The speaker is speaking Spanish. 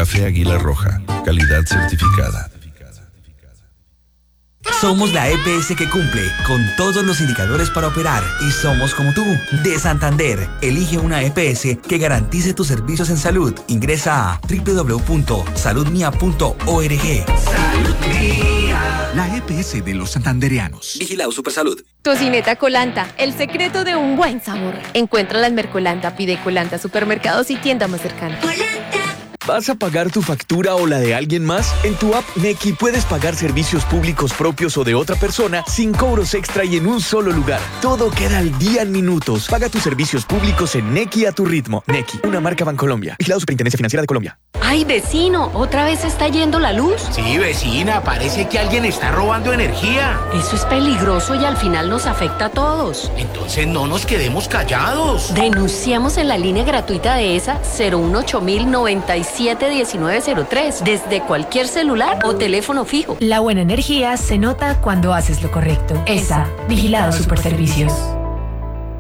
Café Águila Roja, calidad certificada. Somos la EPS que cumple con todos los indicadores para operar y somos como tú, de Santander. Elige una EPS que garantice tus servicios en salud. Ingresa a www.saludmia.org. Salud Mía. La EPS de los santandereanos. Vigilado Supersalud. Tocineta Colanta, el secreto de un buen sabor. Encuéntrala en Mercolanta, pide Colanta, supermercados y tienda más cercana. ¿Vas a pagar tu factura o la de alguien más? En tu app Nequi puedes pagar servicios públicos propios o de otra persona sin cobros extra y en un solo lugar. Todo queda al día en minutos. Paga tus servicios públicos en Nequi a tu ritmo. Nequi, una marca Bancolombia. Vigilado Superintendencia Financiera de Colombia. ¡Ay, vecino! ¿Otra vez está yendo la luz? Sí, vecina, parece que alguien está robando energía. Eso es peligroso y al final nos afecta a todos. Entonces no nos quedemos callados. Denunciamos en la línea gratuita de ESA 018-097-1903 desde cualquier celular o teléfono fijo. La buena energía se nota cuando haces lo correcto. ESA, Vigilado Superservicios.